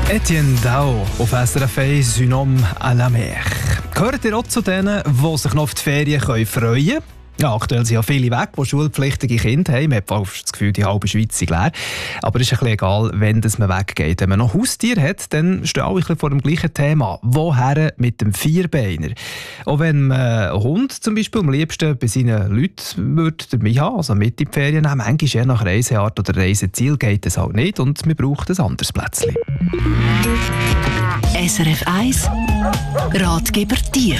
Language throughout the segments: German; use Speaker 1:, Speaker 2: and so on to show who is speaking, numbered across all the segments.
Speaker 1: Etienne Dao auf SRF 1, Un homme à la mer. Gehört ihr auch zu denen, die sich noch auf die Ferien freuen können? Ja, aktuell sind ja viele weg, die schulpflichtige Kinder haben. Man hat fast das Gefühl, die halbe Schweiz ist leer. Aber es ist ein bisschen egal, wenn man weggeht. Wenn man noch Haustier hat, dann stehen alle ein bisschen vor dem gleichen Thema. Woher mit dem Vierbeiner? Auch wenn man einen Hund zum Beispiel am liebsten bei seinen Leuten dabei haben, also mit in die Ferien nehmen, manchmal je nach Reiseart oder Reiseziel geht es halt nicht und man braucht ein anderes Plätzchen.
Speaker 2: SRF 1 Ratgeber Tier.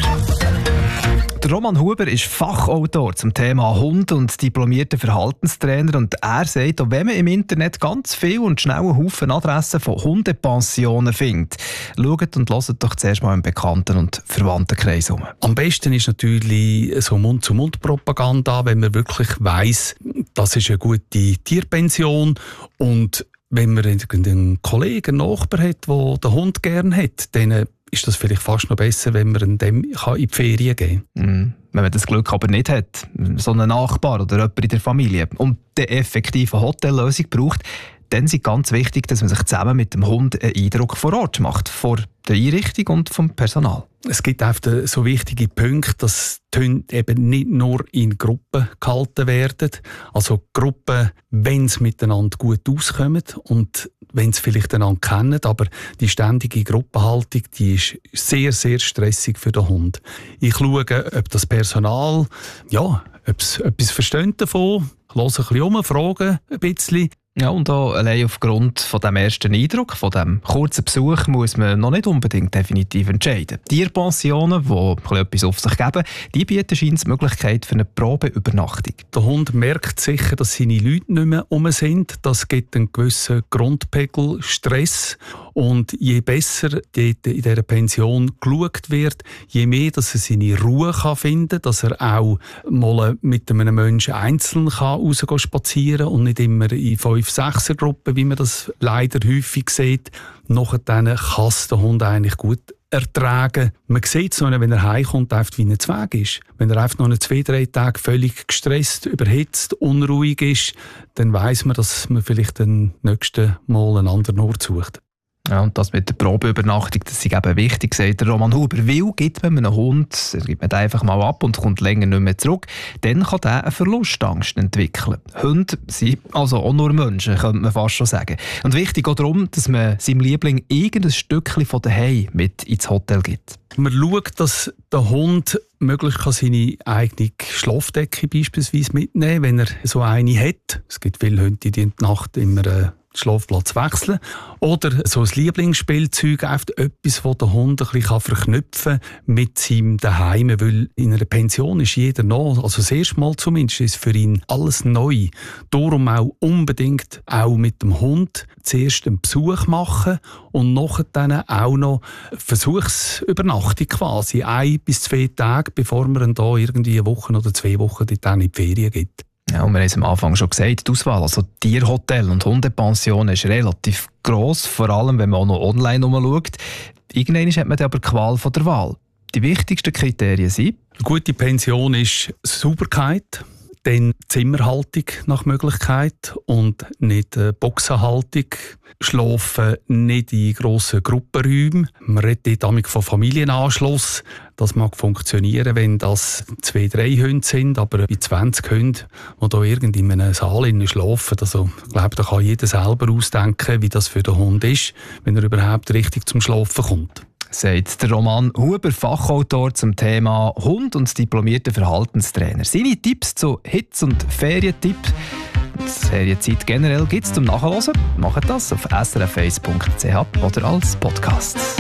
Speaker 1: Der Roman Huber ist Fachautor zum Thema Hund und diplomierter Verhaltenstrainer. Und er sagt, auch wenn man im Internet ganz viel und schnell einen Haufen Adressen von Hundepensionen findet, schaut und hört doch zuerst mal im Bekannten- und Verwandtenkreis um.
Speaker 3: Am besten ist natürlich so Mund-zu-Mund-Propaganda, wenn man wirklich weiss, das ist eine gute Tierpension. Und wenn man einen Kollegen, einen Nachbar hat, der den Hund gerne hat, dann ist das vielleicht fast noch besser, wenn man dem in die Ferien gehen kann.
Speaker 1: Wenn man das Glück aber nicht hat, so einen Nachbar oder jemand in der Familie und die effektive Hotellösung braucht, dann ist ganz wichtig, dass man sich zusammen mit dem Hund einen Eindruck vor Ort macht, vor der Einrichtung und vom Personal.
Speaker 3: Es gibt auch so wichtige Punkte, dass die Hunde eben nicht nur in Gruppen gehalten werden. Also Gruppen, wenn sie miteinander gut auskommen und wenn sie vielleicht einander kennen, aber die ständige Gruppenhaltung, die ist sehr, sehr stressig für den Hund. Ich schaue, ob das Personal, ob es etwas versteht davon, höre ein bisschen um, frage ein bisschen.
Speaker 1: Ja, und auch allein aufgrund von dem ersten Eindruck, von dem kurzen Besuch, muss man noch nicht unbedingt definitiv entscheiden. Tierpensionen, die etwas auf sich geben, die bieten scheinbar die Möglichkeit für eine Probeübernachtung.
Speaker 3: Der Hund merkt sicher, dass seine Leute nicht mehr rum sind. Das gibt einen gewissen Grundpegel Stress. Und je besser dort in dieser Pension geschaut wird, je mehr dass er seine Ruhe finden kann, dass er auch mal mit einem Menschen einzeln rausgehen spazieren und nicht immer in 5-6er-Gruppen, wie man das leider häufig sieht. Nachher kann es der Hund eigentlich gut ertragen. Man sieht es noch, wenn er heimkommt, wie ein Zweig ist. Wenn er einfach noch 2-3 Tage völlig gestresst, überhitzt, unruhig ist, dann weiss man, dass man vielleicht den nächsten Mal einen anderen Ort sucht.
Speaker 1: Ja, und das mit der Probeübernachtung, das ist eben wichtig, sagt der Roman Huber. Weil gibt man einem Hund, gibt man den einfach mal ab und kommt länger nicht mehr zurück, dann kann der eine Verlustangst entwickeln. Hunde sind also auch nur Menschen, könnte man fast schon sagen. Und wichtig auch darum, dass man seinem Liebling irgendein Stückchen von daheim mit ins Hotel gibt.
Speaker 3: Man schaut, dass der Hund möglichst seine eigene Schlafdecke beispielsweise mitnehmen kann, wenn er so eine hat. Es gibt viele Hunde, die in der Nacht immer Schlafplatz wechseln. Oder so ein Lieblingsspielzeug, einfach etwas, das der Hund ein bisschen verknüpfen kann mit seinem Daheim. Weil in einer Pension ist jeder noch, also das erste Mal zumindest, ist für ihn alles neu. Darum auch unbedingt auch mit dem Hund zuerst einen Besuch machen und nachher dann auch noch Versuchsübernachtung quasi. 1 bis 2 Tage, bevor man dann da irgendwie eine Woche oder 2 Wochen dort in die Ferien gibt.
Speaker 1: Ja, und wir haben es am Anfang schon gesagt, die Auswahl, also Tierhotel und Hundepension ist relativ gross, vor allem wenn man auch noch online umschaut. Irgendwann hat man aber die Qual von der Wahl. Die wichtigsten Kriterien sind:
Speaker 3: Eine gute Pension ist Sauberkeit, dann Zimmerhaltung nach Möglichkeit und nicht Boxenhaltung. Schlafen nicht in grossen Gruppenräumen. Man redet damit von Familienanschluss. Das mag funktionieren, wenn das 2-3 Hunde sind, aber bei 20 Hunden, die da irgendwie in einem Saal schlafen, also ich glaube, da kann jeder selber ausdenken, wie das für den Hund ist, wenn er überhaupt richtig zum Schlafen kommt.
Speaker 1: Sagt der Roman Huber, Fachautor zum Thema Hund und diplomierter Verhaltenstrainer. Seine Tipps zu Hitz- und Ferientipps, Ferienzeit generell, gibt es zum Nachhören. Macht das auf srf1.ch oder als Podcast.